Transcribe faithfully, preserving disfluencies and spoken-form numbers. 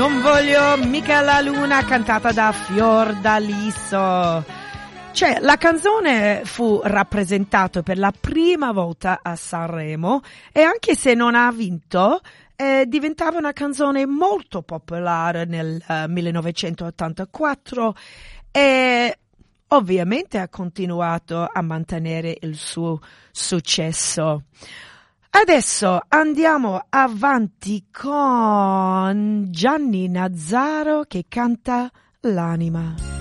Non voglio mica la luna, cantata da Fiordaliso. Cioè, la canzone fu rappresentata per la prima volta a Sanremo e anche se non ha vinto, eh, diventava una canzone molto popolare nel uh, millenovecentottantaquattro e ovviamente ha continuato a mantenere il suo successo. Adesso andiamo avanti con Gianni Nazzaro che canta L'anima.